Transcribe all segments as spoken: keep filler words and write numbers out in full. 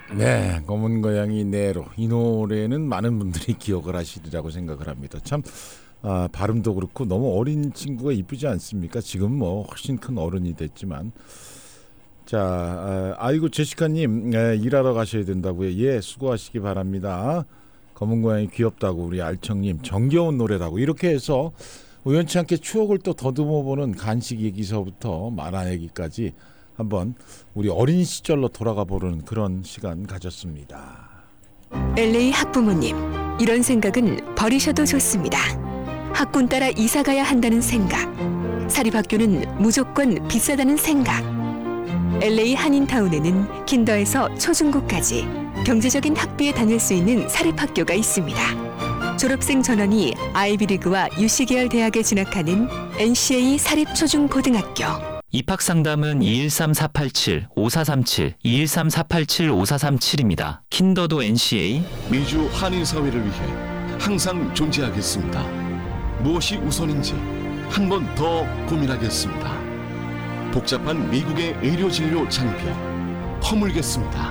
네, 검은 고양이 네로. 이 노래는 많은 분들이 기억을 하시리라고 생각을 합니다. 참 아, 발음도 그렇고 너무 어린 친구가 이쁘지 않습니까? 지금 뭐 훨씬 큰 어른이 됐지만. 자, 아, 아이고 제시카님 예, 일하러 가셔야 된다고요. 예, 수고하시기 바랍니다. 검은 고양이 귀엽다고 우리 알청님 정겨운 노래라고 이렇게 해서 우연치 않게 추억을 또 더듬어보는 간식 얘기서부터 만화 얘기까지 한번 우리 어린 시절로 돌아가 보는 그런 시간 가졌습니다. 엘에이 학부모님, 이런 생각은 버리셔도 좋습니다. 학군 따라 이사 가야 한다는 생각, 사립학교는 무조건 비싸다는 생각. 엘에이 한인타운에는 킨더에서 초중고까지 경제적인 학비에 다닐 수 있는 사립학교가 있습니다. 졸업생 전원이 아이비리그와 유씨 계열 대학에 진학하는 엔씨에이 사립초중고등학교. 입학 상담은 이일삼 사팔칠 오사삼칠, 이일삼 사팔칠 오사삼칠입니다. 킨더도 엔씨에이. 미주 한인 사회를 위해 항상 존재하겠습니다. 무엇이 우선인지 한 번 더 고민하겠습니다. 복잡한 미국의 의료 진료 장비 허물겠습니다.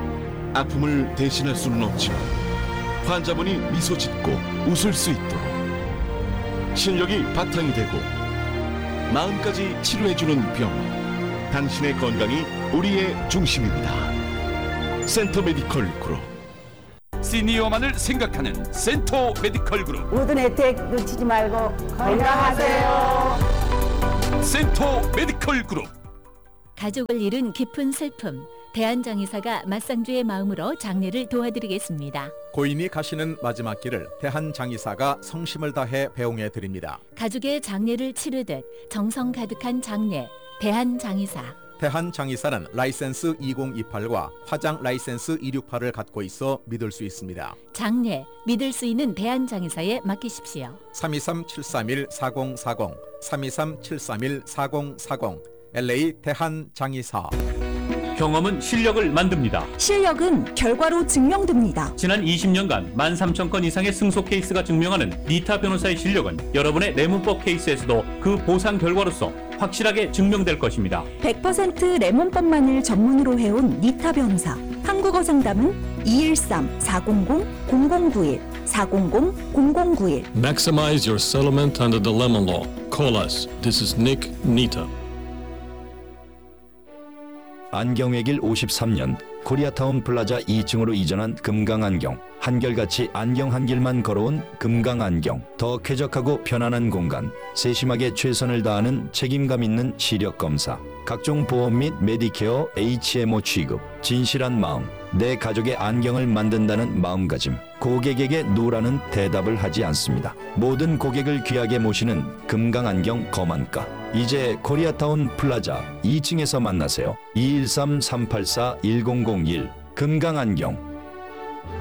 아픔을 대신할 수는 없지만 환자분이 미소 짓고 웃을 수 있도록 실력이 바탕이 되고 마음까지 치료해주는 병원, 당신의 건강이 우리의 중심입니다. 센터 메디컬 그룹. 시니어만을 생각하는 센터 메디컬 그룹. 모든 혜택 놓치지 말고 건강하세요. 센터 메디컬 그룹. 가족을 잃은 깊은 슬픔, 대한장의사가 맞상주의 마음으로 장례를 도와드리겠습니다. 고인이 가시는 마지막 길을 대한장의사가 성심을 다해 배웅해 드립니다. 가족의 장례를 치르듯 정성 가득한 장례, 대한장의사. 대한장의사는 라이센스 이공이팔과 화장 라이센스 이육팔을 갖고 있어 믿을 수 있습니다. 장례, 믿을 수 있는 대한장의사에 맡기십시오. 삼이삼 칠삼일 사공사공, 삼이삼 칠삼일 사공사공, 엘에이 대한장의사. 경험은 실력을 만듭니다. 실력은 결과로 증명됩니다. 지난 이십 년간 만 삼천 건 이상의 승소 케이스가 증명하는 니타 변호사의 실력은 여러분의 내문법 케이스에서도 그 보상 결과로서 확실하게 증명될 것입니다. 백 퍼센트 레몬법만을 전문으로 해온 니타 변호사. 한국어 상담은 이일삼 사공공 공공구일, 사공공 공공구일. Maximize your settlement under the lemon law. Call us. This is Nick Nita. 안경의 길 오십삼 년 코리아타운 플라자 이 층으로 이전한 금강안경. 한결같이 안경 한 길만 걸어온 금강안경. 더 쾌적하고 편안한 공간, 세심하게 최선을 다하는 책임감 있는 시력 검사, 각종 보험 및 메디케어 에이치엠오 취급, 진실한 마음, 내 가족의 안경을 만든다는 마음가짐. 고객에게 노라는 대답을 하지 않습니다. 모든 고객을 귀하게 모시는 금강안경 거만가. 이제 코리아타운 플라자 이 층에서 만나세요. 이일삼 삼팔사 일공공일 금강안경.